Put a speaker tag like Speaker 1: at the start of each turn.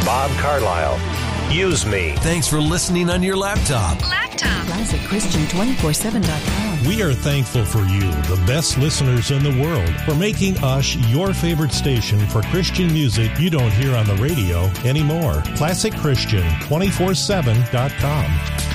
Speaker 1: Bob Carlisle. Use me.
Speaker 2: Thanks for listening on your laptop.
Speaker 3: ClassicChristian247.com.
Speaker 4: We are thankful for you, the best listeners in the world, for making us your favorite station for Christian music you don't hear on the radio anymore. ClassicChristian247.com.